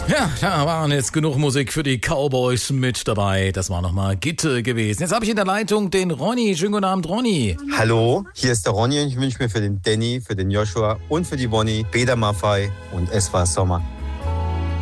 Ja, da waren jetzt genug Musik für die Cowboys mit dabei. Das war nochmal Gitte gewesen. Jetzt habe ich in der Leitung den Ronny. Schönen guten Abend, Ronny. Hallo, hier ist der Ronny und ich wünsche mir für den Danny, für den Joshua und für die Bonnie Beda Maffei und es war Sommer.